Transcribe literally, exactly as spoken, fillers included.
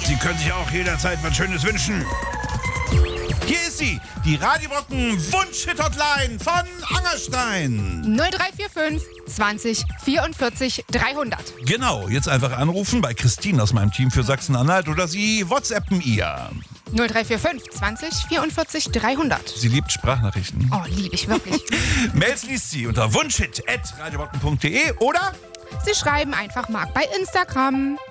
Sie können sich auch jederzeit was Schönes wünschen. Hier ist sie, die Radio Brocken Wunsch-Hit-Hotline von Angerstein. null drei vier fünf zwanzig vierundvierzig dreihundert. Genau, jetzt einfach anrufen bei Christine aus meinem Team für Sachsen-Anhalt oder Sie WhatsAppen ihr. null drei vier fünf zwanzig vierundvierzig dreihundert. Sie liebt Sprachnachrichten. Oh, liebe ich wirklich. Mails liest sie unter wunschhit at radiobrocken punkt de oder Sie schreiben einfach Marc bei Instagram.